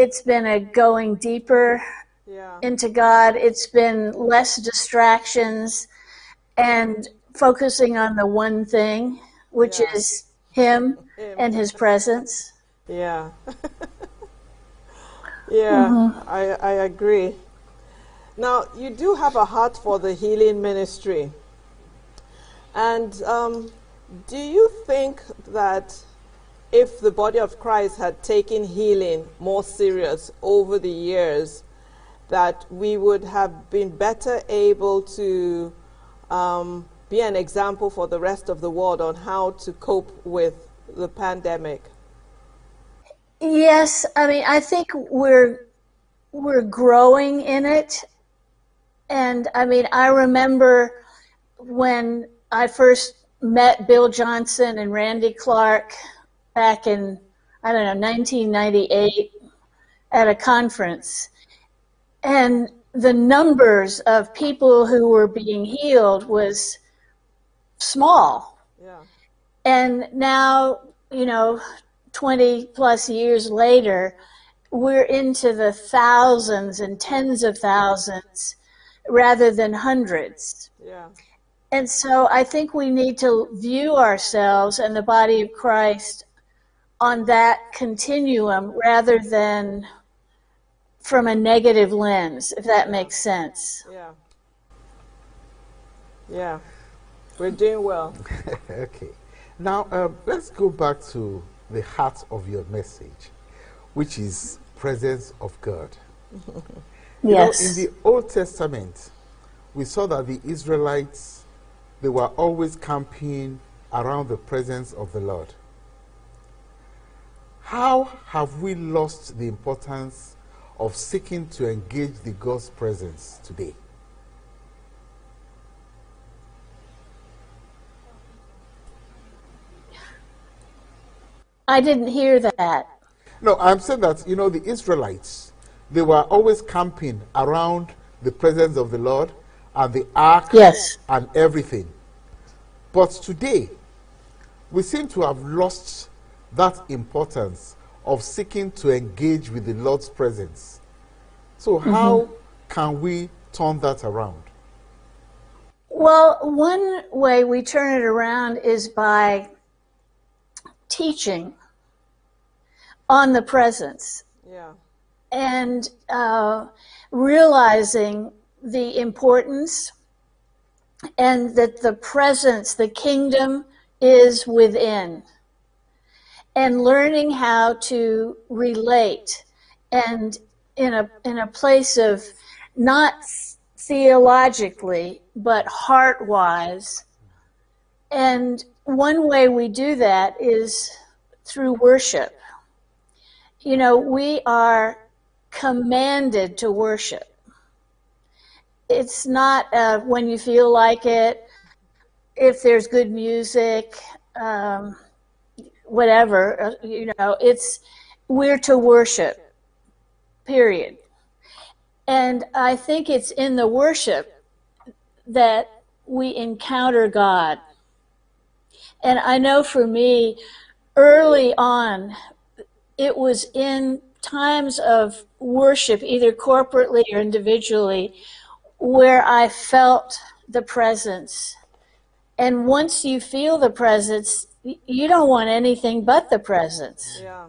it's been a going deeper into God. It's been less distractions and focusing on the one thing, which is Him and His presence. Yeah. I agree. Now, you do have a heart for the healing ministry. And do you think that if the body of Christ had taken healing more serious over the years, that we would have been better able to be an example for the rest of the world on how to cope with the pandemic? Yes, I mean, I think we're growing in it. And I mean, I remember when I first met Bill Johnson and Randy Clark back in, 1998 at a conference. And the numbers of people who were being healed was small. Yeah. And now, 20 plus years later, we're into the thousands and tens of thousands rather than hundreds. Yeah. And so I think we need to view ourselves and the body of Christ on that continuum rather than from a negative lens, if that makes sense. Yeah. Yeah. We're doing well. Okay. Now, let's go back to the heart of your message, which is presence of God. Yes. In the Old Testament, we saw that the Israelites, they were always camping around the presence of the Lord. How have we lost the importance of seeking to engage the God's presence today? I didn't hear that. No, I'm saying that, the Israelites, they were always camping around the presence of the Lord and the ark Yes. and everything. But today, we seem to have lost that importance of seeking to engage with the Lord's presence. So how can we turn that around? Well, one way we turn it around is by teaching on the presence. Yeah. And realizing the importance and that the presence, the kingdom is within. And learning how to relate and in a place of not theologically, but heart-wise. And one way we do that is through worship. We are commanded to worship. It's not when you feel like it, if there's good music, whatever, we're to worship, period. And I think it's in the worship that we encounter God. And I know for me, early on, it was in times of worship, either corporately or individually, where I felt the presence. And once you feel the presence, you don't want anything but the presence. Yeah.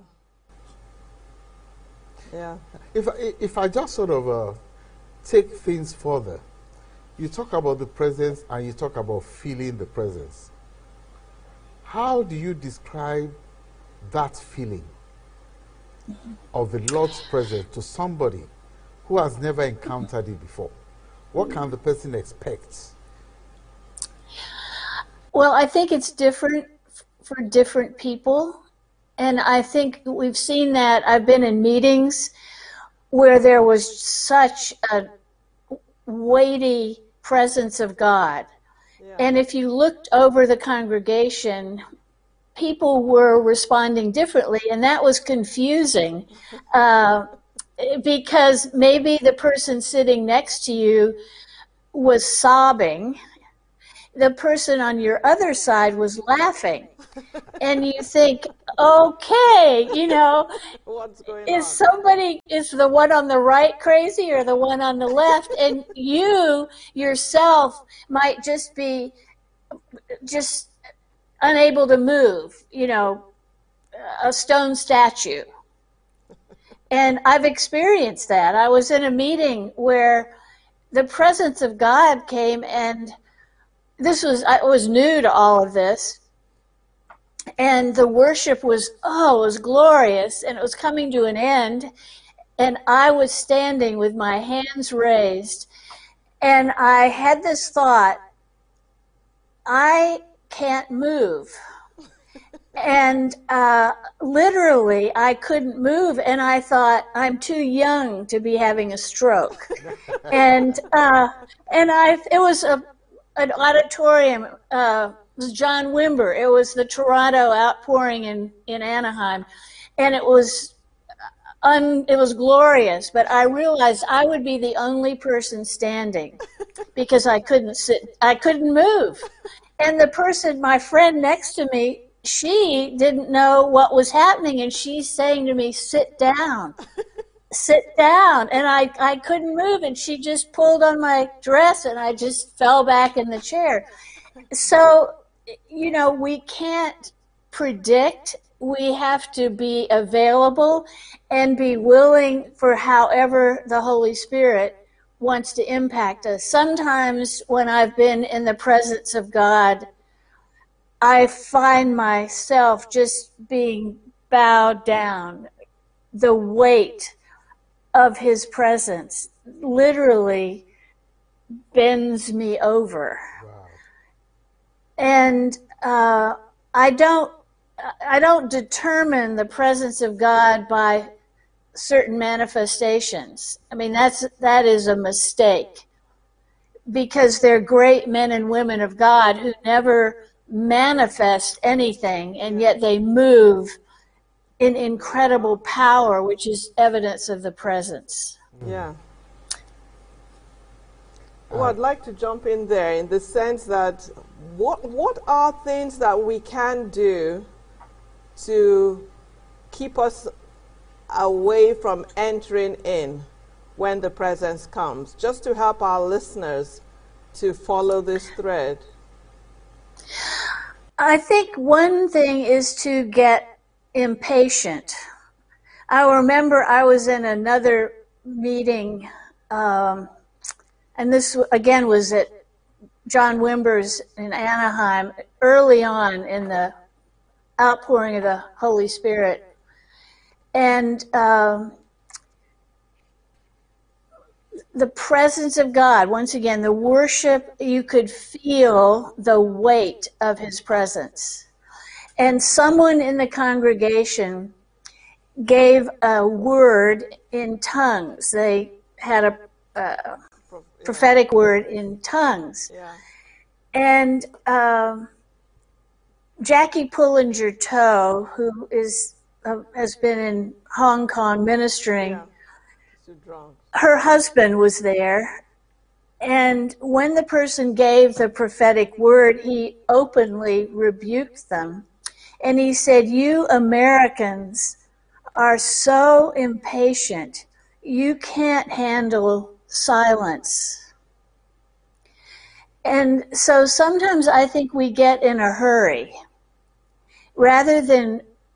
Yeah. If I just sort of take things further, you talk about the presence and you talk about feeling the presence. How do you describe that feeling of the Lord's presence to somebody who has never encountered it before? What can the person expect? Well, I think it's different for different people. And I think we've seen that. I've been in meetings where there was such a weighty presence of God. Yeah. And if you looked over the congregation, people were responding differently, and that was confusing because maybe the person sitting next to you was sobbing. The person on your other side was laughing. And you think, okay, What's going is on? is the one on the right crazy or the one on the left? And you yourself might just be just unable to move, a stone statue. And I've experienced that. I was in a meeting where the presence of God came, and I was new to all of this. And the worship was glorious, and it was coming to an end. And I was standing with my hands raised, and I had this thought, I can't move. And literally, I couldn't move, and I thought, I'm too young to be having a stroke. And it was an auditorium. It was John Wimber. It was the Toronto outpouring in Anaheim, and it was glorious. But I realized I would be the only person standing because I couldn't sit. I couldn't move, and the person, my friend next to me, she didn't know what was happening, and she's saying to me, sit down, and I couldn't move, and she just pulled on my dress, and I just fell back in the chair. So, we can't predict. We have to be available and be willing for however the Holy Spirit wants to impact us. Sometimes when I've been in the presence of God, I find myself just being bowed down. The weight of his presence literally bends me over. Wow. And I don't determine the presence of God by certain manifestations. I mean, that is a mistake, because they're great men and women of God who never manifest anything, and yet they move in incredible power, which is evidence of the presence. Yeah. Well, I'd like to jump in there in the sense that what are things that we can do to keep us away from entering in when the presence comes, just to help our listeners to follow this thread? I think one thing is to get impatient. I remember I was in another meeting, and this again was at John Wimber's in Anaheim, early on in the outpouring of the Holy Spirit. And the presence of God, once again, the worship, you could feel the weight of his presence. And someone in the congregation gave a word in tongues. They had a prophetic word in tongues. Yeah. And Jackie Pullinger-Toe, who has been in Hong Kong ministering, her husband was there, and when the person gave the prophetic word, he openly rebuked them. And he said, you Americans are so impatient. You can't handle silence. And so sometimes I think we get in a hurry rather than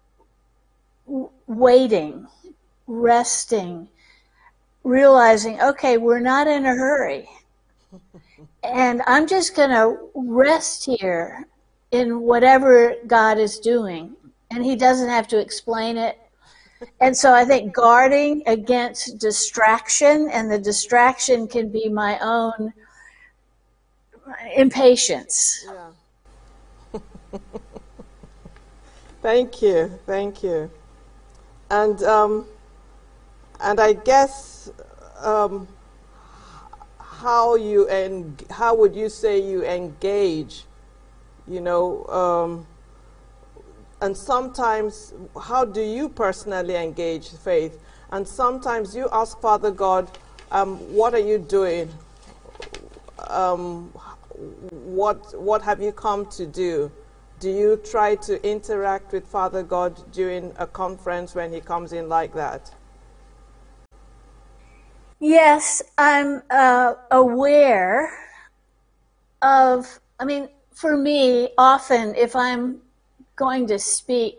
waiting, resting, realizing, okay, we're not in a hurry. And I'm just going to rest here in whatever God is doing. And he doesn't have to explain it. And so I think guarding against distraction, and the distraction can be my own impatience. Yeah. Thank you. And I guess how would you say you engage? And sometimes, how do you personally engage faith? And sometimes you ask Father God, what are you doing? What have you come to do? Do you try to interact with Father God during a conference when he comes in like that? Yes, I'm aware of, I mean, for me, often if I'm going to speak,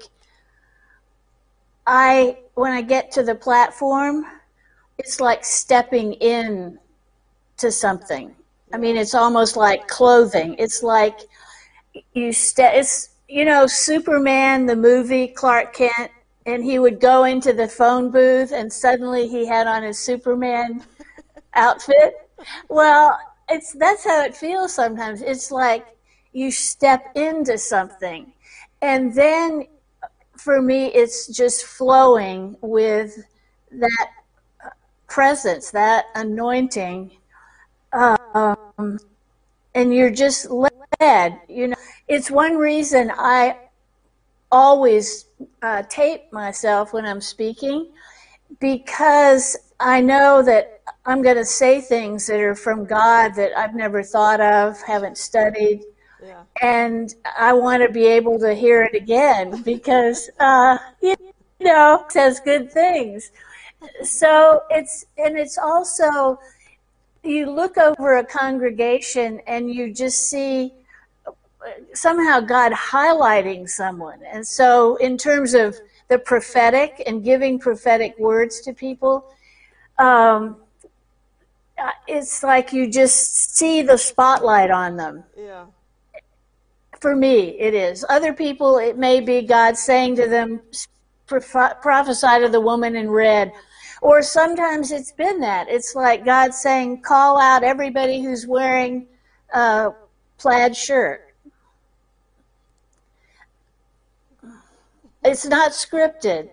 when I get to the platform, it's like stepping in to something. I mean, it's almost like clothing. It's like it's, Superman, the movie, Clark Kent, and he would go into the phone booth and suddenly he had on his Superman outfit. Well, that's how it feels sometimes. It's like you step into something, and then for me it's just flowing with that presence, that anointing, and you're just led. It's one reason I always tape myself when I'm speaking, because I know that I'm going to say things that are from God that I've never thought of, haven't studied, and I want to be able to hear it again because, it says good things. So it's also, you look over a congregation and you just see somehow God highlighting someone. And so in terms of the prophetic and giving prophetic words to people, it's like you just see the spotlight on them. Yeah. For me, it is. Other people, it may be God saying to them, prophesy to the woman in red. Or sometimes it's been that. It's like God saying, call out everybody who's wearing a plaid shirt. It's not scripted.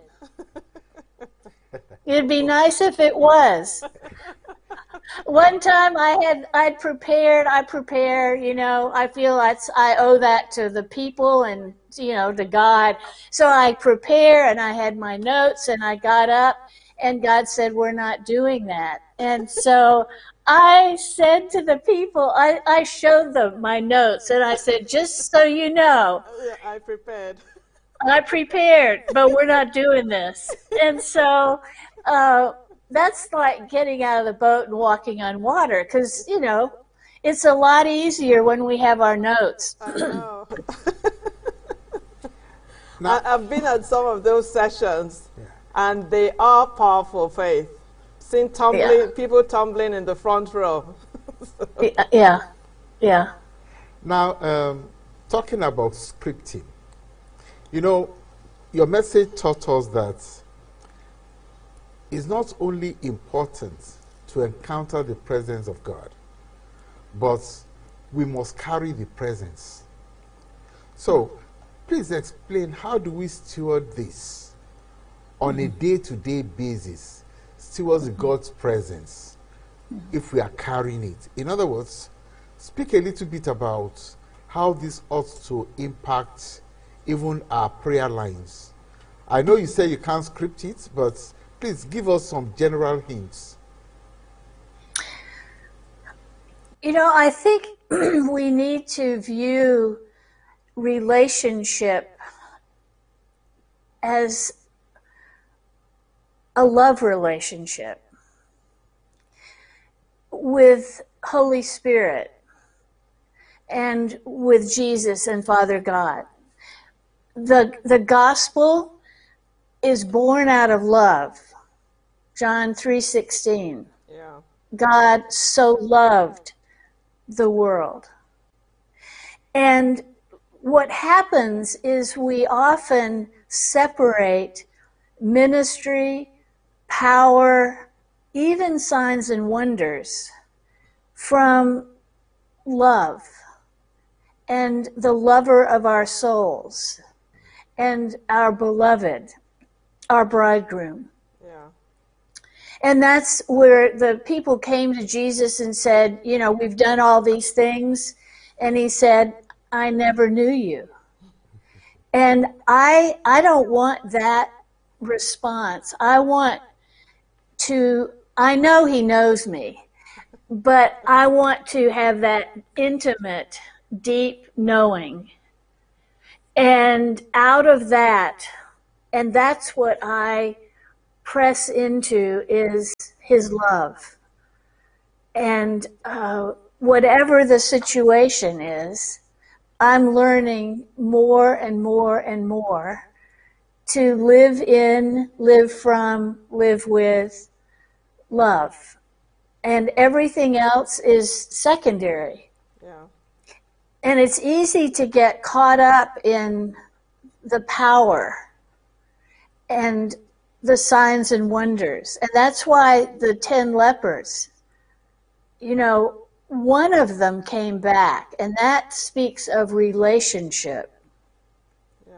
It'd be nice if it was. One time I prepare, I feel I owe that to the people and, to God. So I prepare and I had my notes and I got up and God said, we're not doing that. And so I said to the people, I showed them my notes and I said, just so you know. I prepared, but we're not doing this. And so that's like getting out of the boat and walking on water, because, it's a lot easier when we have our notes. I know. I've been at some of those sessions, and they are powerful, Faith. Seen people tumbling in the front row. Yeah. Now, talking about scripting, your message taught us that it's not only important to encounter the presence of God, but we must carry the presence. So, please explain, how do we steward this on a day-to-day basis, steward God's presence, if we are carrying it? In other words, speak a little bit about how this ought to impact even our prayer lines. I know you say you can't script it, but please give us some general hints. I think we need to view relationship as a love relationship with Holy Spirit and with Jesus and Father God. The gospel is born out of love. John 3:16. Yeah. God so loved the world. And what happens is we often separate ministry, power, even signs and wonders from love and the lover of our souls and our beloved, our bridegroom. Yeah. And that's where the people came to Jesus and said, we've done all these things. And he said, I never knew you. And I don't want that response. I know he knows me, but I want to have that intimate, deep knowing. And out of that, and that's what I press into, is his love. And whatever the situation is, I'm learning more and more and more to live in, live from, live with love. And everything else is secondary. Yeah. And it's easy to get caught up in the power and the signs and wonders. And that's why the 10 lepers, one of them came back, and that speaks of relationship. Yeah.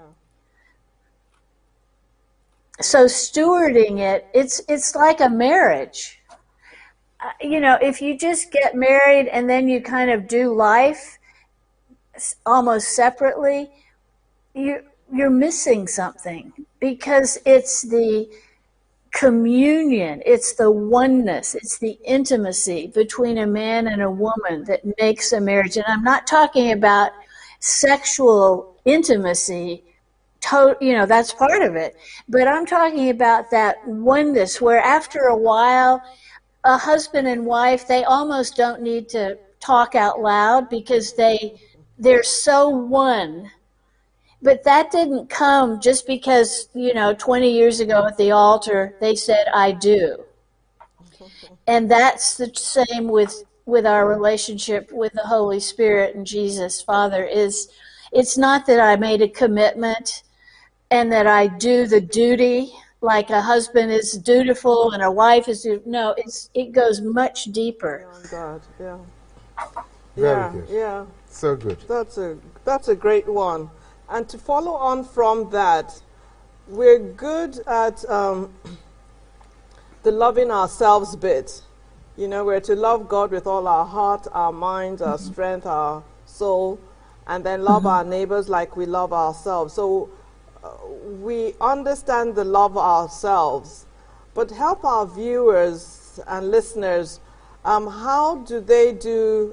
So stewarding it, it's like a marriage. If you just get married and then you kind of do life almost separately, you're missing something, because it's the communion, it's the oneness, it's the intimacy between a man and a woman that makes a marriage. And I'm not talking about sexual intimacy, that's part of it, but I'm talking about that oneness where after a while, a husband and wife, they almost don't need to talk out loud because they're so one. But that didn't come just because, 20 years ago at the altar, they said, I do. And that's the same with our relationship with the Holy Spirit and Jesus, Father. It's not that I made a commitment and that I do the duty like a husband is dutiful and a wife is dutiful. No, it goes much deeper. Oh God, yeah. Very good. Yeah. So good. That's a great one. And to follow on from that, we're good at the loving ourselves bit. We're to love God with all our heart, our mind, our strength, our soul, and then love our neighbors like we love ourselves. So we understand the love ourselves, but help our viewers and listeners, how do they do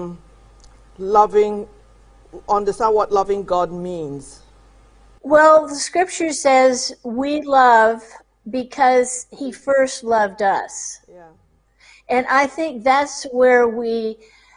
understand what loving God means? Well, the scripture says we love because he first loved us. Yeah. And I think that's where we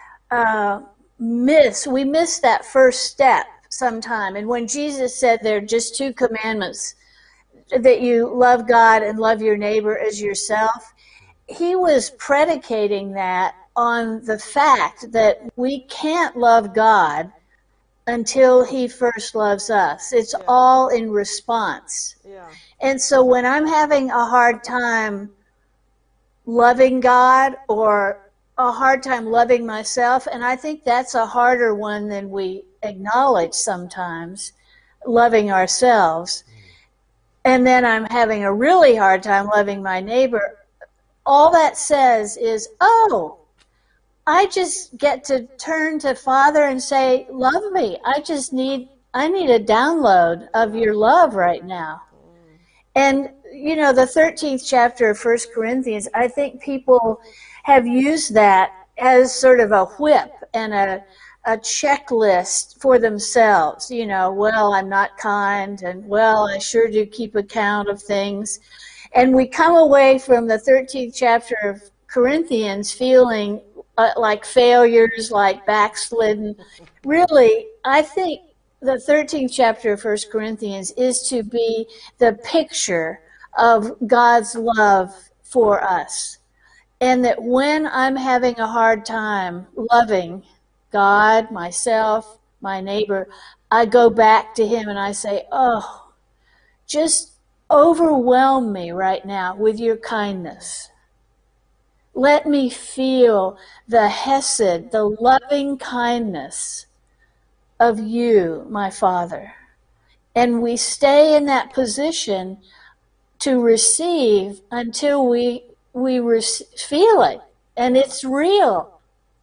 miss that first step sometime. And when Jesus said there are just 2 commandments, that you love God and love your neighbor as yourself, he was predicating that on the fact that we can't love God until he first loves us. It's all in response. Yeah. And so when I'm having a hard time loving God or a hard time loving myself, and I think that's a harder one than we acknowledge sometimes, loving ourselves, and then I'm having a really hard time loving my neighbor, all that says is, I just get to turn to Father and say, love me. I need a download of your love right now. And, the 13th chapter of 1 Corinthians, I think people have used that as sort of a whip and a checklist for themselves. Well, I'm not kind, and well, I sure do keep account of things. And we come away from the 13th chapter of Corinthians feeling like failures, like backslidden. Really, I think the 13th chapter of 1 Corinthians is to be the picture of God's love for us. And that when I'm having a hard time loving God, myself, my neighbor, I go back to him and I say, just overwhelm me right now with your kindness. Let me feel the hesed, the loving kindness of you, my Father. And we stay in that position to receive until we feel it, and it's real.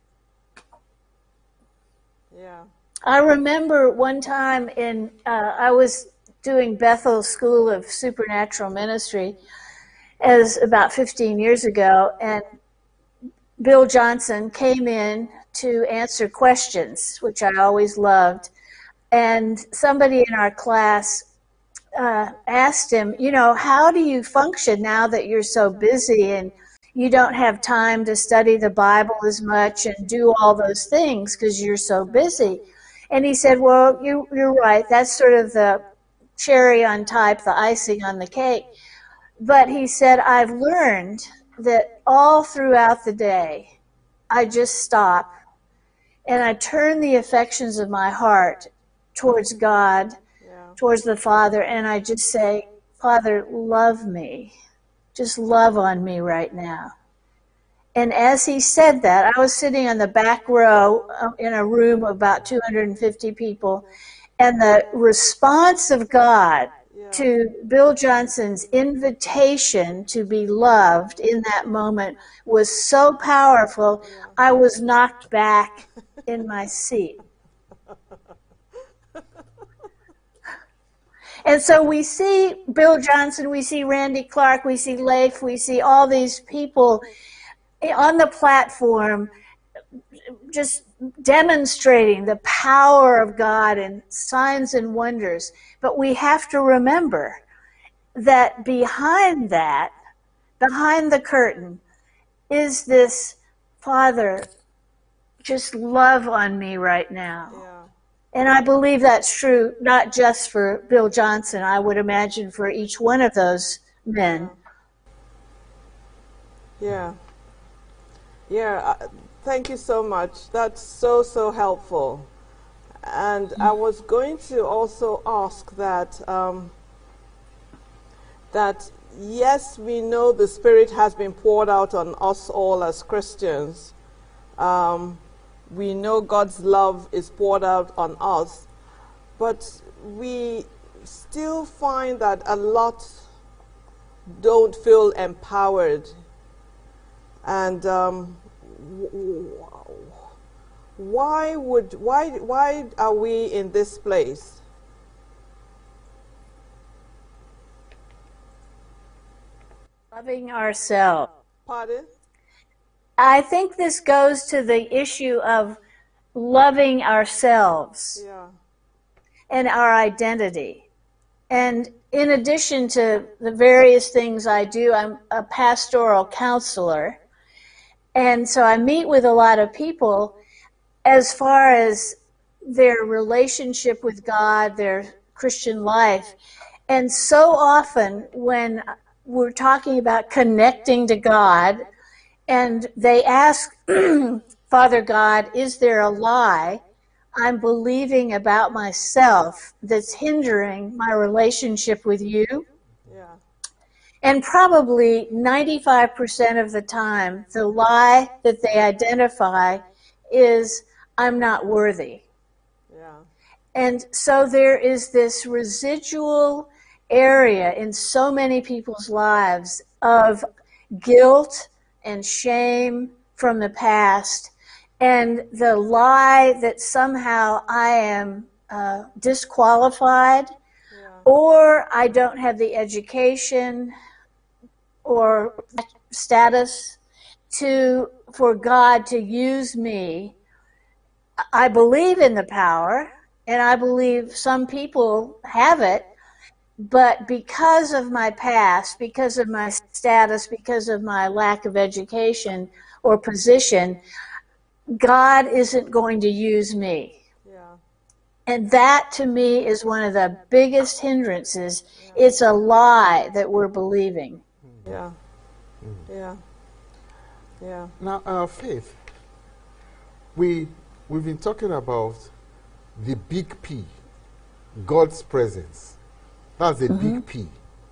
Yeah. I remember one time I was doing Bethel School of Supernatural Ministry as about 15 years ago, and Bill Johnson came in to answer questions, which I always loved. And somebody in our class asked him, how do you function now that you're so busy and you don't have time to study the Bible as much and do all those things because you're so busy? And he said, well, you're right. That's sort of the cherry on top, the icing on the cake. But he said, I've learned that all throughout the day, I just stop and I turn the affections of my heart towards God, towards the Father, and I just say, Father, love me. Just love on me right now. And as he said that, I was sitting on the back row in a room of about 250 people, and the response of God to Bill Johnson's invitation to be loved in that moment was so powerful, I was knocked back in my seat. And so we see Bill Johnson, we see Randy Clark, we see Leif, we see all these people on the platform just demonstrating the power of God and signs and wonders. But we have to remember that behind the curtain, is this, Father, just love on me right now. Yeah. And I believe that's true, not just for Bill Johnson, I would imagine for each one of those men. Yeah. Yeah. Thank you so much. That's so, so helpful. And I was going to also ask that, that yes, we know the Spirit has been poured out on us all as Christians. We know God's love is poured out on us, but we still find that a lot don't feel empowered. And why are we in this place? Loving ourselves. Pardon? I think this goes to the issue of loving ourselves and our identity. And in addition to the various things I do, I'm a pastoral counselor. And so I meet with a lot of people as far as their relationship with God, their Christian life. And so often when we're talking about connecting to God, and they ask, Father God, is there a lie I'm believing about myself that's hindering my relationship with you? Yeah. And probably 95% of the time, the lie that they identify is, I'm not worthy. Yeah. And so there is this residual area in so many people's lives of guilt and shame from the past, and the lie that somehow I am disqualified, or I don't have the education or status for God to use me. I believe in the power, and I believe some people have it, but because of my past, because of my status, because of my lack of education or position, God isn't going to use me. Yeah. And that, to me, is one of the biggest hindrances. Yeah. It's a lie that we're believing. Yeah. Yeah. Yeah. Now, Faith, we've been talking about the big P, God's presence. That's a big P.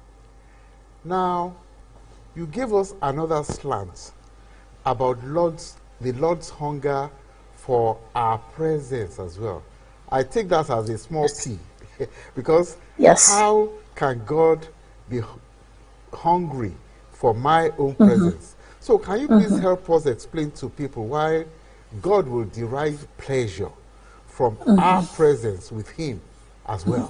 Now, you gave us another slant about the Lord's hunger for our presence as well. I take that as a small p, because how can God be hungry for my own presence? So can you please help us explain to people why God will derive pleasure from our presence with Him as well?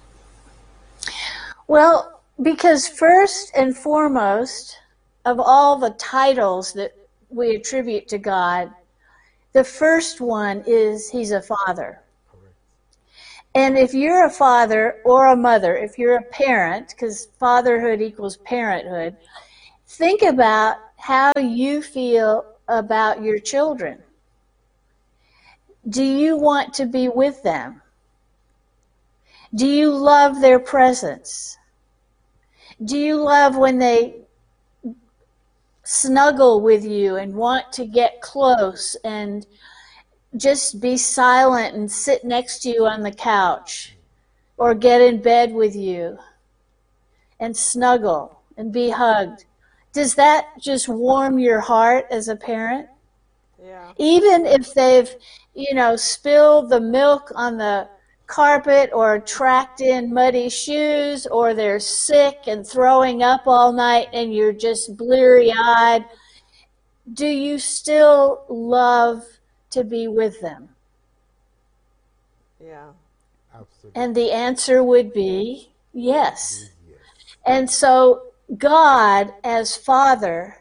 Well, because first and foremost, of all the titles that we attribute to God, the first one is He's a Father. Correct. And if you're a father or a mother, if you're a parent, because fatherhood equals parenthood, think about how you feel about your children. Do you want to be with them? Do you love their presence? Do you love when they snuggle with you and want to get close and just be silent and sit next to you on the couch or get in bed with you and snuggle and be hugged? Does that just warm your heart as a parent? Yeah. Even if they've, spilled the milk on the carpet or tracked in muddy shoes, or they're sick and throwing up all night and you're just bleary-eyed, do you still love to be with them? Yeah. Absolutely. And the answer would be yes. Yes. And so God, as Father,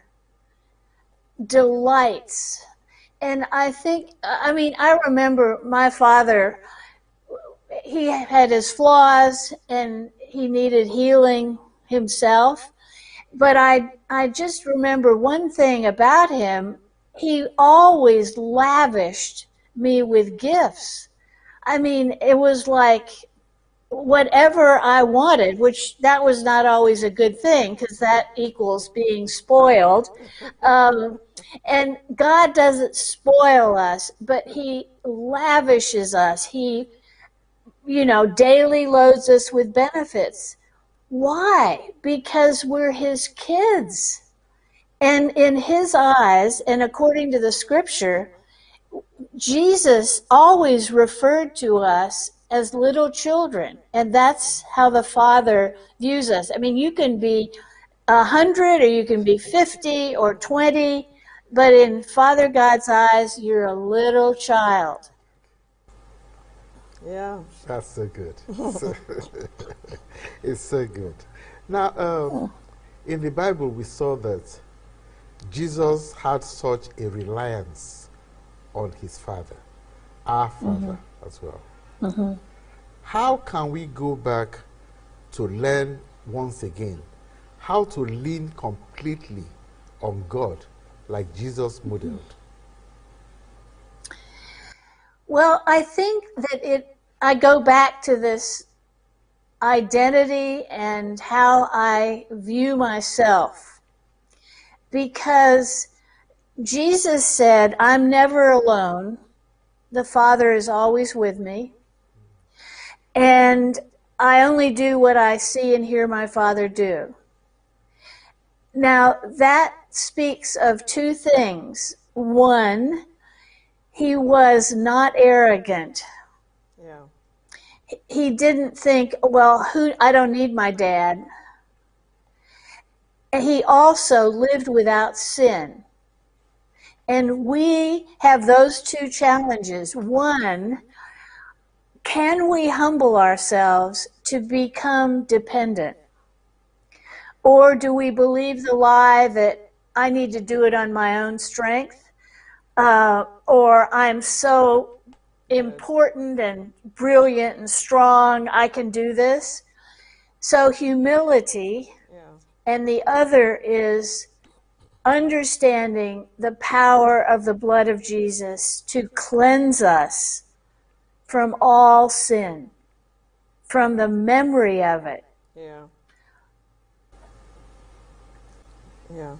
delights. And I remember my father, he had his flaws and he needed healing himself. But I just remember one thing about him. He always lavished me with gifts. It was like whatever I wanted, which that was not always a good thing because that equals being spoiled. And God doesn't spoil us, but he lavishes us. He, daily loads us with benefits. Why? Because we're his kids. And in his eyes, and according to the scripture, Jesus always referred to us as little children. And that's how the Father views us. You can be 100 or you can be 50 or 20, but in Father God's eyes, you're a little child. Yeah. That's so good. It's so good. Now, in the Bible, we saw that Jesus had such a reliance on his Father, our Father as well. Mm-hmm. How can we go back to learn once again how to lean completely on God like Jesus modeled? Well, I think that I go back to this identity and how I view myself. Because Jesus said, I'm never alone. The Father is always with me. And I only do what I see and hear my Father do. Now, that speaks of two things. One, he was not arrogant. Yeah. He didn't think, I don't need my dad. And he also lived without sin. And we have those two challenges. One, can we humble ourselves to become dependent? Or do we believe the lie that I need to do it on my own strength? Or I'm so important and brilliant and strong, I can do this. So humility, and the other is understanding the power of the blood of Jesus to cleanse us from all sin, from the memory of it. Yeah. Yeah.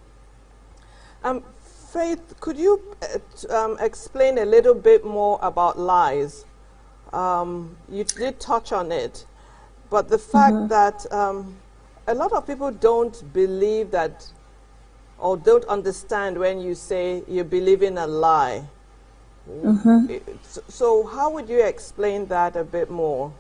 Faith, could you explain a little bit more about lies? You did touch on it, but the fact that a lot of people don't believe that, or don't understand when you say you believe in a lie. So how would you explain that a bit more?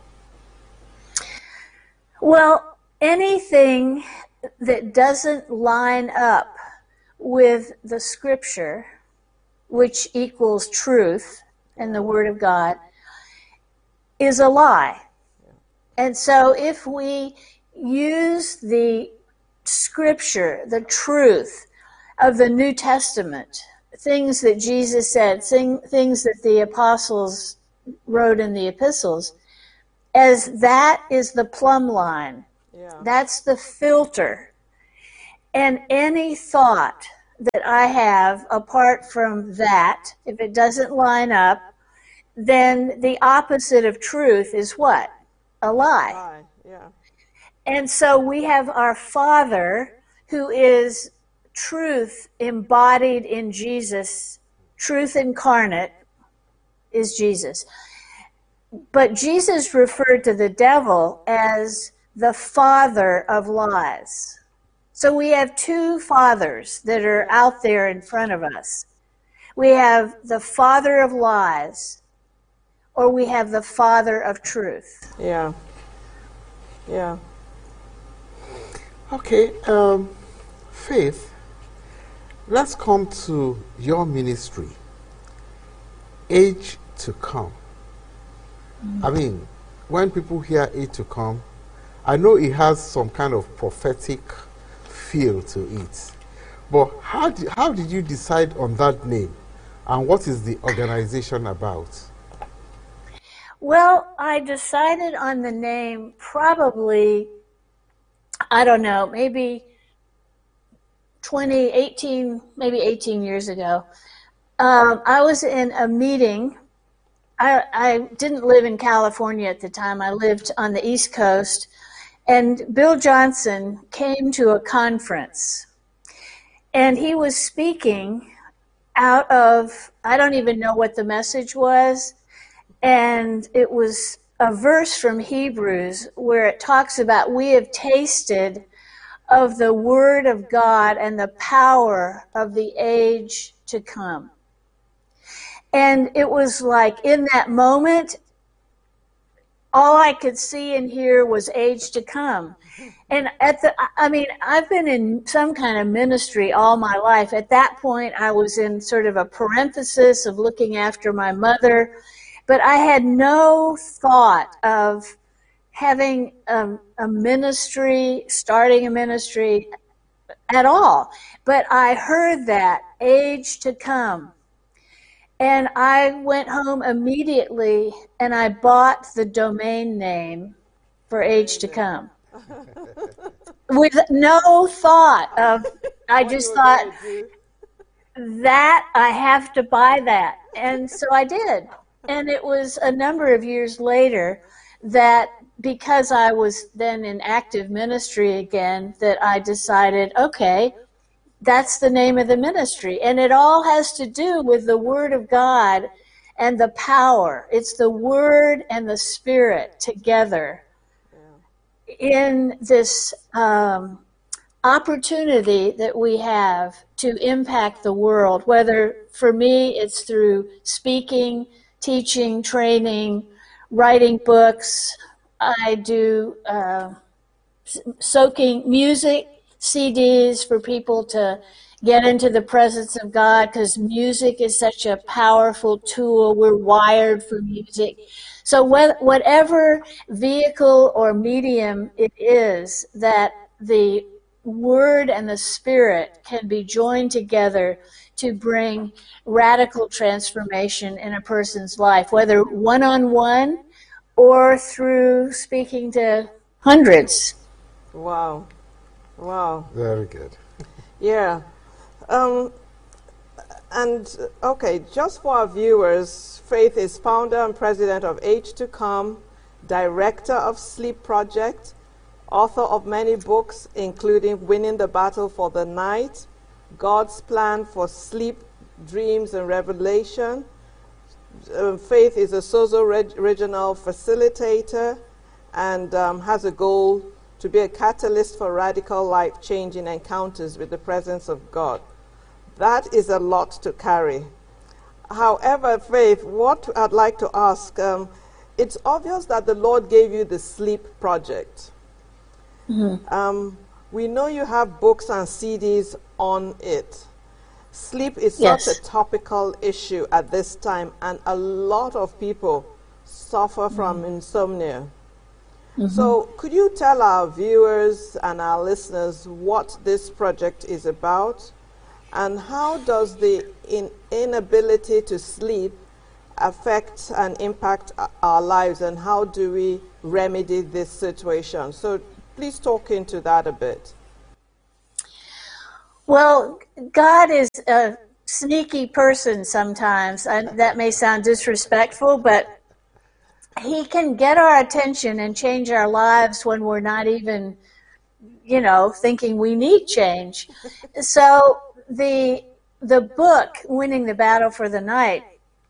Well, anything that doesn't line up with the scripture, which equals truth and the word of God, is a lie. And so if we use the scripture, the truth of the New Testament, things that Jesus said, things that the apostles wrote in the epistles, as that is the plumb line. Yeah. That's the filter. And any thought that I have apart from that, if it doesn't line up, then the opposite of truth is what? A lie. Lie. Yeah. And so we have our Father, who is truth embodied in Jesus. Truth incarnate is Jesus. But Jesus referred to the devil as the father of lies. So we have two fathers that are out there in front of us. We have the father of lies, or we have the father of truth. Yeah. Yeah. Okay, Faith, let's come to your ministry, Age to Come. I mean, when people hear Age to Come, I know it has some kind of prophetic feel to it. But how did you decide on that name? And what is the organization about? Well, I decided on the name probably, I don't know, maybe 18 years ago. I was in a meeting. I didn't live in California at the time. I lived on the East Coast. And Bill Johnson came to a conference. And he was speaking out of, I don't even know what the message was. And it was a verse from Hebrews where it talks about, we have tasted of the word of God and the power of the age to come. And it was like in that moment, all I could see and hear was age to come. And I've been in some kind of ministry all my life. At that point, I was in sort of a parenthesis of looking after my mother, but I had no thought of having a ministry, starting a ministry at all. But I heard that, age to come. And I went home immediately and I bought the domain name for Age to Come. With no thought of, I just thought that I have to buy that. And so I did. And it was a number of years later that, because I was then in active ministry again, that I decided, okay, that's the name of the ministry. And it all has to do with the Word of God and the power. It's the Word and the Spirit together in this opportunity that we have to impact the world, whether for me it's through speaking, teaching, training, writing books. I do soaking music, CDs for people to get into the presence of God, because music is such a powerful tool. We're wired for music. So whatever vehicle or medium it is that the Word and the Spirit can be joined together to bring radical transformation in a person's life, whether one-on-one or through speaking to hundreds. Wow. Wow. Very good. Yeah. And okay, just for our viewers, Faith is founder and president of Age to Come, director of Sleep Project, author of many books, including Winning the Battle for the Night, God's Plan for Sleep, Dreams, and Revelation. Faith is a Sozo regional facilitator and has a goal to be a catalyst for radical life-changing encounters with the presence of God. That is a lot to carry. However, Faith, what I'd like to ask, it's obvious that the Lord gave you the Sleep Project. Mm-hmm. We know you have books and CDs on it. Sleep is such a topical issue at this time, and a lot of people suffer from insomnia. Mm-hmm. So could you tell our viewers and our listeners what this project is about, and how does the inability to sleep affect and impact our lives, and how do we remedy this situation? So please talk into that a bit. Well, God is a sneaky person sometimes. That may sound disrespectful, but he can get our attention and change our lives when we're not even, thinking we need change. So the book, Winning the Battle for the Night,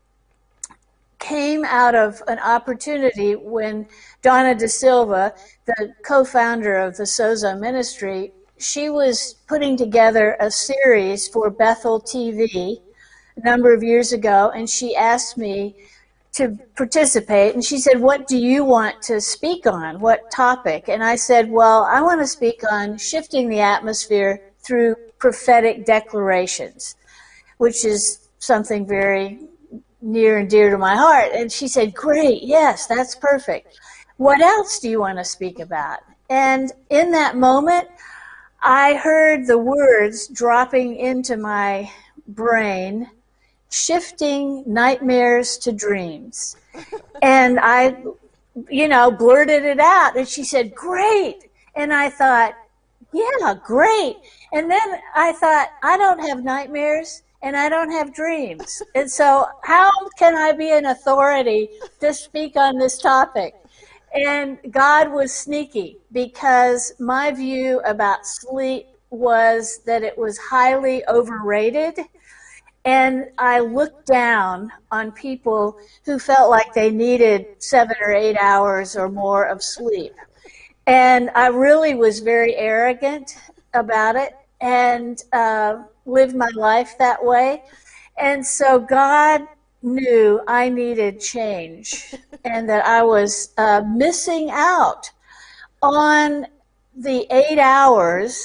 came out of an opportunity when Donna De Silva, the co-founder of the Sozo Ministry, she was putting together a series for Bethel TV a number of years ago, and she asked me to participate, and she said, "What do you want to speak on? What topic?" And I said, "Well, I want to speak on shifting the atmosphere through prophetic declarations," which is something very near and dear to my heart. And she said, "Great, yes, that's perfect. What else do you want to speak about?" And in that moment, I heard the words dropping into my brain, shifting nightmares to dreams. And I, blurted it out. And she said, "Great." And I thought, yeah, great. And then I thought, I don't have nightmares and I don't have dreams. And so how can I be an authority to speak on this topic? And God was sneaky, because my view about sleep was that it was highly overrated. And I looked down on people who felt like they needed 7 or 8 hours or more of sleep. And I really was very arrogant about it, and lived my life that way. And so God knew I needed change and that I was missing out on the 8 hours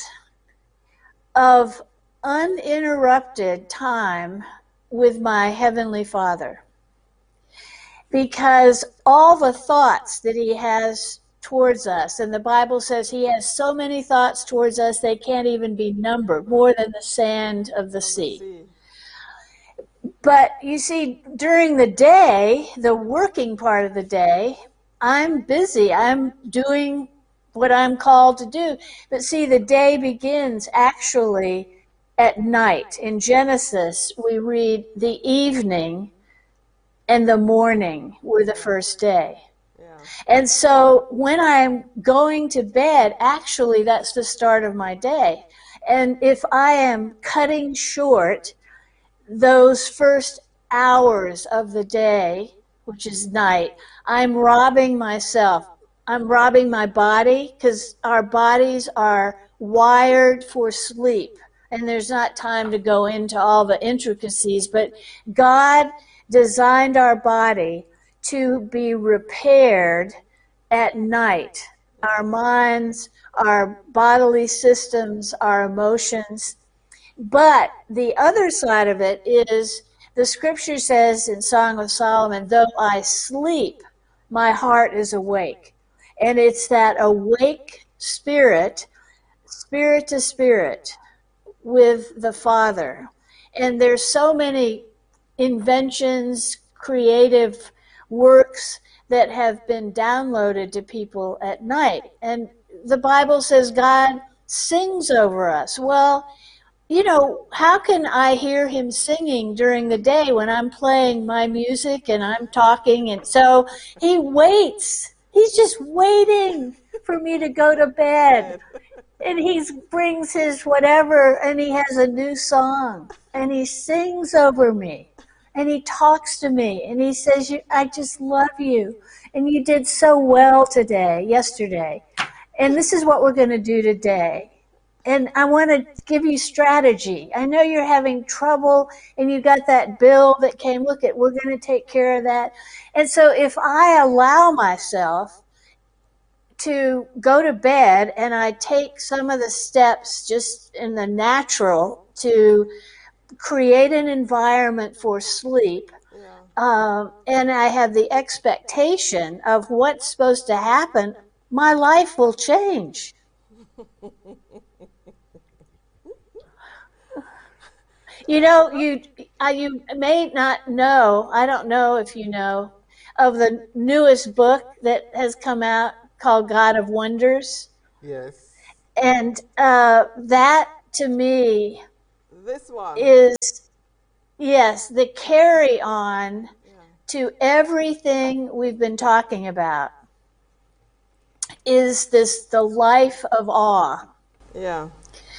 of uninterrupted time with my Heavenly Father. Because all the thoughts that he has towards us, and the Bible says he has so many thoughts towards us they can't even be numbered, more than the sand of the sea. But you see, during the day, the working part of the day, I'm busy. I'm doing what I'm called to do. But see, the day begins actually at night. In Genesis, we read the evening and the morning were the first day. Yeah. And so when I'm going to bed, actually that's the start of my day. And if I am cutting short those first hours of the day, which is night, I'm robbing myself. I'm robbing my body, because our bodies are wired for sleep. And there's not time to go into all the intricacies, but God designed our body to be repaired at night. Our minds, our bodily systems, our emotions. But the other side of it is, the scripture says in Song of Solomon, though I sleep, my heart is awake. And it's that awake spirit, spirit to spirit, with the Father. And there's so many inventions, creative works that have been downloaded to people at night. And the Bible says God sings over us. Well, how can I hear him singing during the day when I'm playing my music and I'm talking? And so he waits. He's just waiting for me to go to bed. And he brings his whatever, and he has a new song, and he sings over me, and he talks to me, and he says, I just love you, and you did so well yesterday, and this is what we're going to do today. And I want to give you strategy. I know you're having trouble, and you got that bill that came. Look, we're going to take care of that. And so if I allow myself to go to bed and I take some of the steps just in the natural to create an environment for sleep, and I have the expectation of what's supposed to happen, my life will change. You may not know. I don't know if you know of the newest book that has come out called God of Wonders, Yes. and that to me This one. is, yes, the carry on Yeah. to everything we've been talking about. Is this the life of awe? Yeah.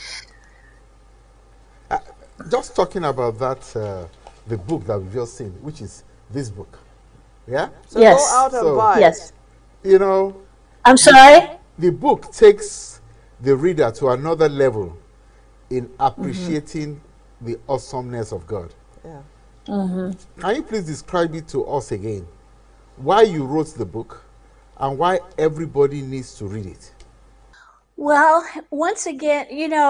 Just talking about that, the book that we've just seen, which is this book. Yeah? So go Yes. out and So- buy. Yes. You know, I'm sorry? the book takes the reader to another level in appreciating the awesomeness of God. Yeah. Can you please describe it to us again? Why you wrote the book and why everybody needs to read it? Well, once again,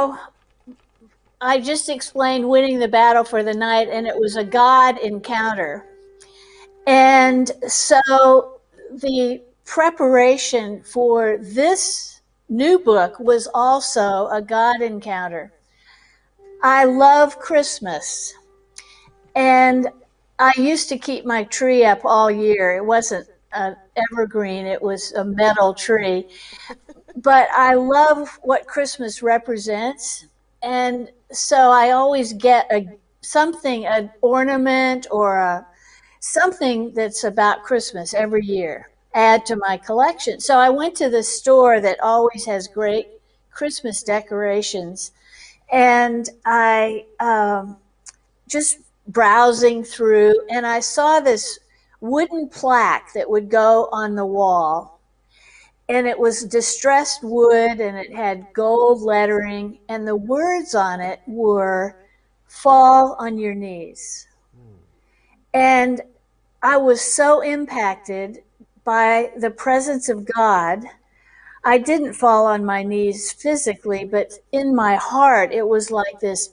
I just explained winning the battle for the night, and it was a God encounter. And so the preparation for this new book was also a God encounter. I love Christmas, and I used to keep my tree up all year. It wasn't an evergreen, it was a metal tree. But I love what Christmas represents. And so I always get something, an ornament or something that's about Christmas every year, add to my collection. So I went to the store that always has great Christmas decorations, and I just browsing through, and I saw this wooden plaque that would go on the wall, and it was distressed wood, and it had gold lettering, and the words on it were "Fall on your knees." And I was so impacted by the presence of God. I didn't fall on my knees physically, but in my heart, it was like this,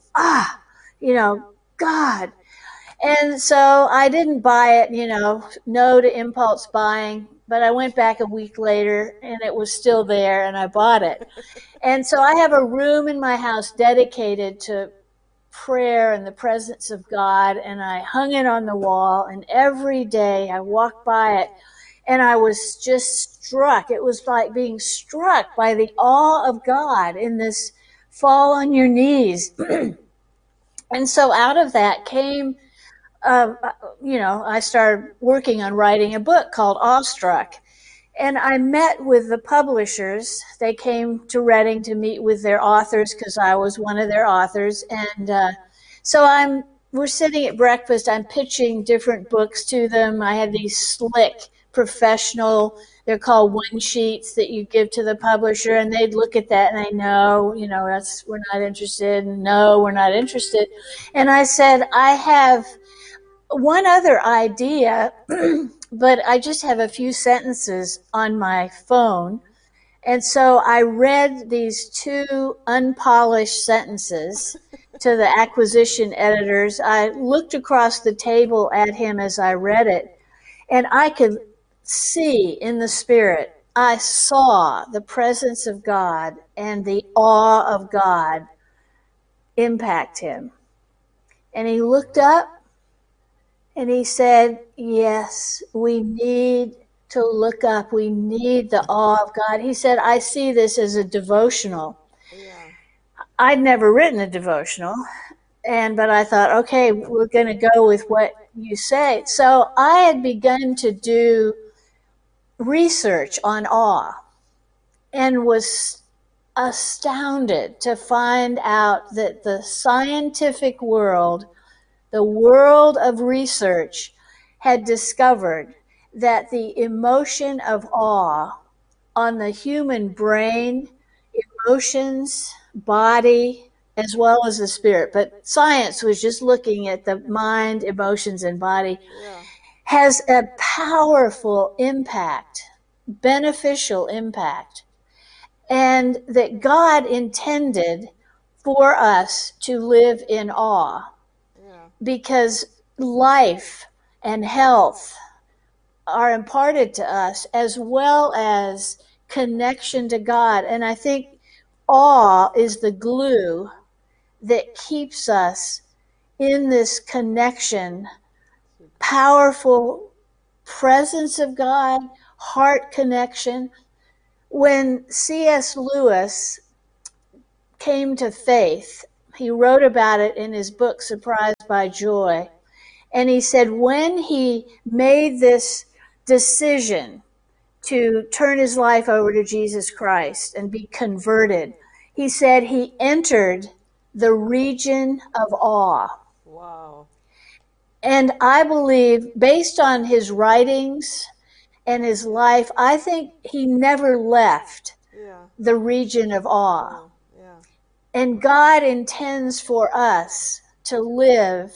God. And so I didn't buy it, no to impulse buying, but I went back a week later and it was still there and I bought it. And so I have a room in my house dedicated to prayer and the presence of God, and I hung it on the wall, and every day I walked by it and I was just struck. It was like being struck by the awe of God in this fall on your knees. And so out of that came, I started working on writing a book called Awestruck. And I met with the publishers. They came to Reading to meet with their authors because I was one of their authors. And so we're sitting at breakfast. I'm pitching different books to them. I had these slick, professional, they're called one sheets that you give to the publisher, and they'd look at that and they know, we're not interested. No, we're not interested. And I said, I have one other idea, but I just have a few sentences on my phone. And so I read these two unpolished sentences to the acquisition editors. I looked across the table at him as I read it, and I could see in the spirit, I saw the presence of God and the awe of God impact him. And he looked up and he said, yes, we need to look up. We need the awe of God. He said, I see this as a devotional. Yeah. I'd never written a devotional, but I thought, okay, we're going to go with what you say. So I had begun to do research on awe and was astounded to find out that the scientific world, the world of research, had discovered that the emotion of awe on the human brain, emotions, body, as well as the spirit, but science was just looking at the mind, emotions, and body, has a powerful impact, beneficial impact, and that God intended for us to live in awe. Because life and health are imparted to us, as well as connection to God. And I think awe is the glue that keeps us in this connection, powerful presence of God, heart connection. When C.S. Lewis came to faith, he wrote about it in his book, Surprised by Joy. And he said when he made this decision to turn his life over to Jesus Christ and be converted, he said he entered the region of awe. Wow. And I believe, based on his writings and his life, I think he never left the region of awe. Yeah. And God intends for us to live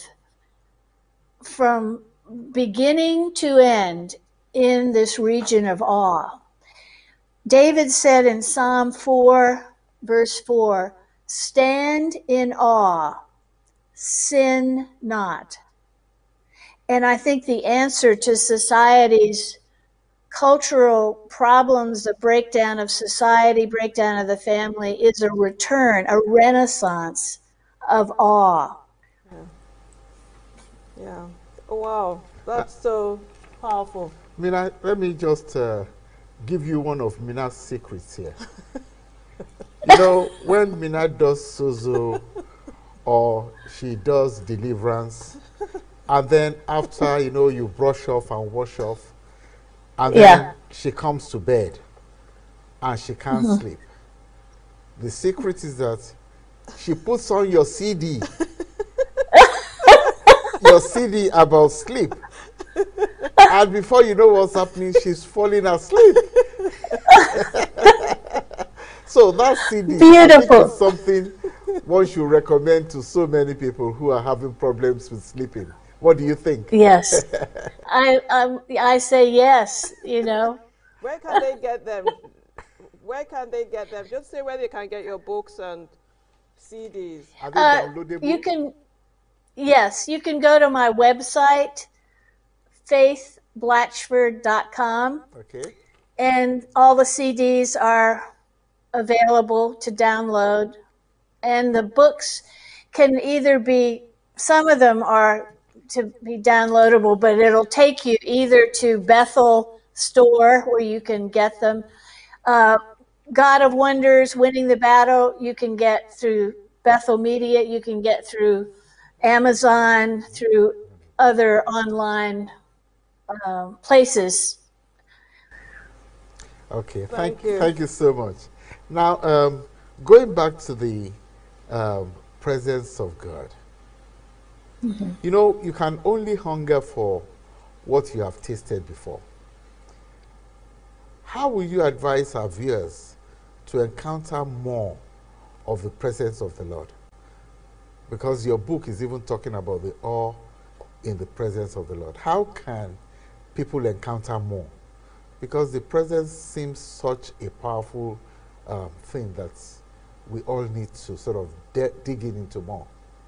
from beginning to end in this region of awe. David said in Psalm 4, verse 4, "Stand in awe, sin not." And I think the answer to society's cultural problems, the breakdown of society, breakdown of the family, is a return, a renaissance of awe. Yeah. Oh, wow. That's so powerful. Mina, let me just give you one of Mina's secrets here. You know, when Mina does sozo or she does deliverance, and then after, you know, you brush off and wash off, and then she comes to bed and she can't sleep. The secret is that she puts on your CD, your CD about sleep. And before you know what's happening, she's falling asleep. So that CD, I think, is something one should recommend to so many people who are having problems with sleeping. What do you think? Yes. I say yes, you know. Where can they get them? Where can they get them? Just say where they can get your books and CDs. Are they downloadable? You can go to my website, faithblatchford.com. Okay. And all the CDs are available to download. And the books can either be, some of them are to be downloadable, but it'll take you either to Bethel store where you can get them. God of Wonders, Winning the Battle, you can get through Bethel Media, you can get through Amazon, through other online places. Okay, thank you so much. Now, going back to the presence of God. You know, you can only hunger for what you have tasted before. How will you advise our viewers to encounter more of the presence of the Lord? Because your book is even talking about the awe in the presence of the Lord. How can people encounter more? Because the presence seems such a powerful thing that we all need to sort of dig into more.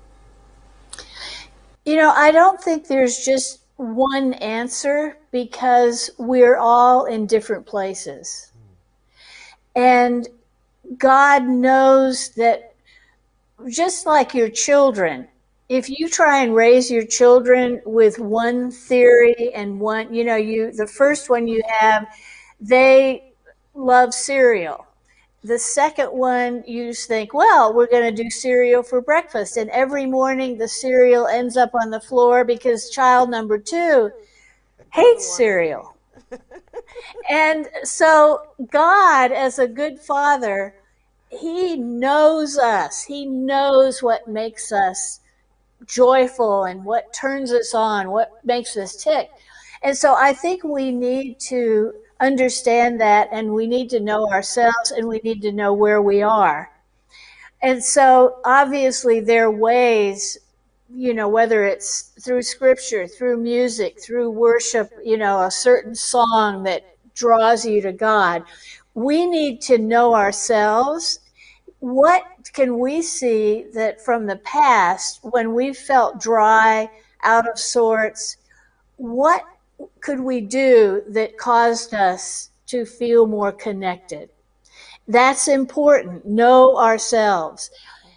You know, I don't think there's just one answer because we're all in different places. And God knows that, just like your children, if you try and raise your children with one theory and one, you know, the first one you have, they love cereal. The second one, you think, well, we're going to do cereal for breakfast. And every morning the cereal ends up on the floor because child number 2 hates cereal. And so God, as a good father, he knows us. He knows what makes us joyful and what turns us on, what makes us tick. And so I think we need to understand that, and we need to know ourselves, and we need to know where we are. And so obviously there are ways, you know, whether it's through scripture, through music, through worship, you know, a certain song that draws you to God. We need to know ourselves. What can we see that from the past, when we felt dry, out of sorts, what could we do that caused us to feel more connected? That's important. Know ourselves.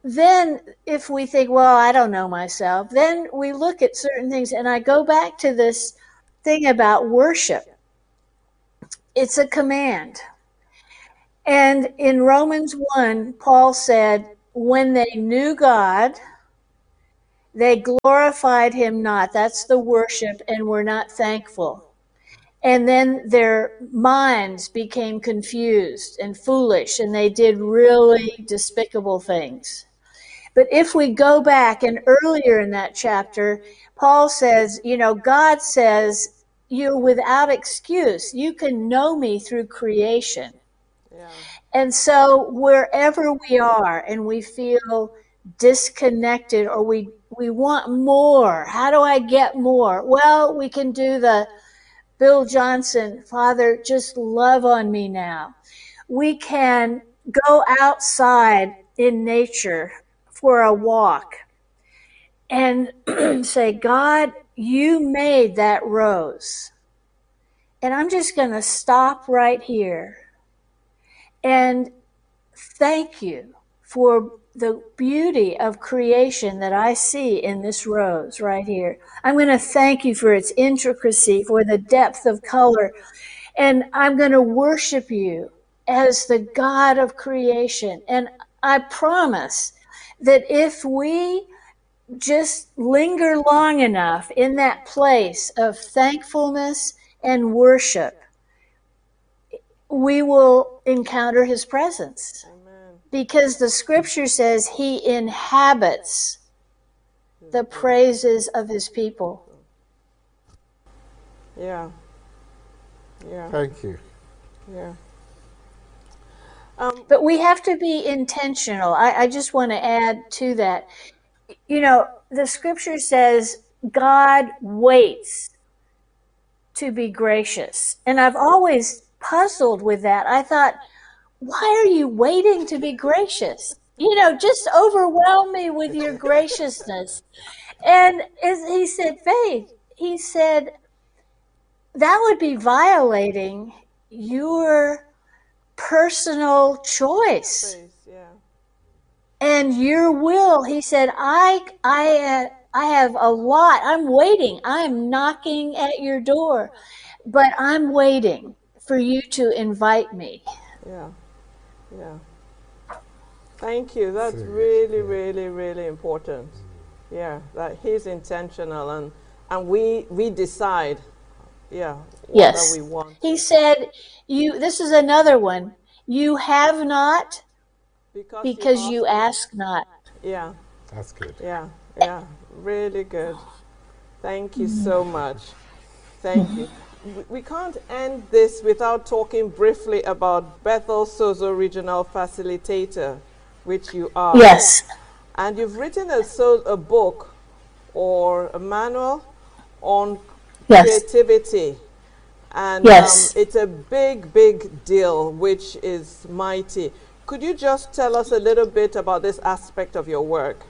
then if we think, well, I don't know myself, then we look at certain things. And I go back to this thing about worship. It's a command. And in Romans 1, Paul said, when they knew God, they glorified him not. That's the worship, and were not thankful. And then their minds became confused and foolish, and they did really despicable things. But if we go back, and earlier in that chapter, Paul says, God says, you're without excuse. You can know me through creation. Yeah. And so wherever we are and we feel disconnected, or we want more, how do I get more? Well, we can do the Bill Johnson, Father, just love on me now. We can go outside in nature for a walk and say, God, you made that rose. And I'm just going to stop right here and thank you for the beauty of creation that I see in this rose right here. I'm going to thank you for its intricacy, for the depth of color. And I'm going to worship you as the God of creation. And I promise that if we just linger long enough in that place of thankfulness and worship, we will encounter his presence. Amen. Because the scripture says he inhabits the praises of his people. Yeah. Yeah. Thank you. Yeah. But we have to be intentional. I just want to add to that. The scripture says God waits to be gracious. And I've always puzzled with that. I thought, why are you waiting to be gracious? Just overwhelm me with your graciousness. And as he said, Faith, he said, that would be violating your personal choice Yeah. and your will. He said, I have a lot. I'm waiting. I'm knocking at your door, but I'm waiting for you to invite me. Yeah. Yeah. Thank you. That's really, really, really important. Yeah, that he's intentional, and we decide, what Yes. we want. He said, this is another one. You have not because you ask not. Yeah. That's good. Yeah. Yeah. Really good. Thank you so much. Thank you. We can't end this without talking briefly about Bethel Sozo Regional Facilitator, which you are. Yes. And you've written a book or a manual on creativity. And Yes. it's a big, big deal, which is mighty. Could you just tell us a little bit about this aspect of your work?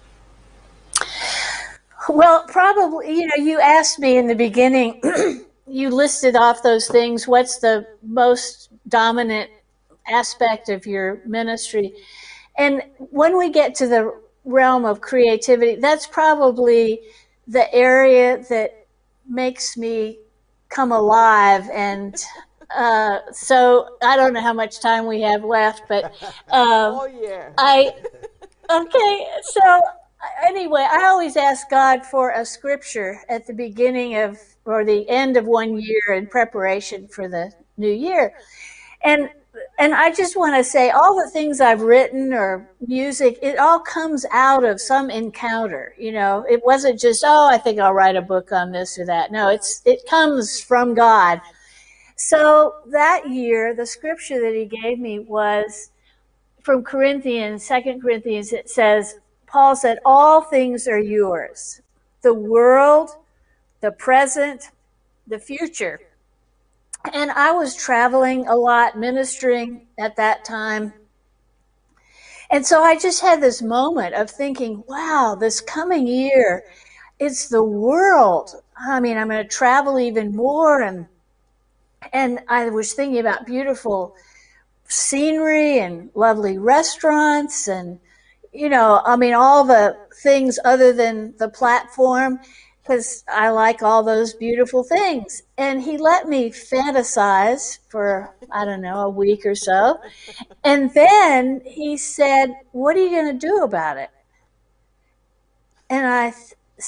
Well, probably, you asked me in the beginning, you listed off those things. What's the most dominant aspect of your ministry? And when we get to the realm of creativity, that's probably the area that makes me come alive. And so I don't know how much time we have left, but Oh, yeah. okay, so anyway, I always ask God for a scripture at the beginning of or the end of one year in preparation for the new year. And I just want to say all the things I've written or music, it all comes out of some encounter. It wasn't just, I think I'll write a book on this or that. No, it comes from God. So that year, the scripture that he gave me was from Corinthians, 2 Corinthians. It says, Paul said, all things are yours. The world, the present, the future. And I was traveling a lot, ministering at that time. And so I just had this moment of thinking, wow, this coming year, it's the world. I mean, I'm going to travel even more. And I was thinking about beautiful scenery and lovely restaurants and I mean, all the things other than the platform, because I like all those beautiful things. And he let me fantasize for, I don't know, a week or so. And then he said, "What are you going to do about it?" And